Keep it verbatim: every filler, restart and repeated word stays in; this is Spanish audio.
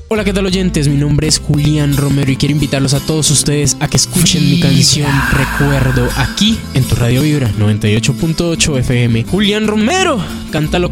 Hola, ¿qué tal, oyentes? Mi nombre es Julián Romero y quiero invitarlos a todos ustedes a que escuchen mi canción Recuerdo aquí en tu Radio Vibra noventa y ocho punto ocho F M. Julián Romero, cántalo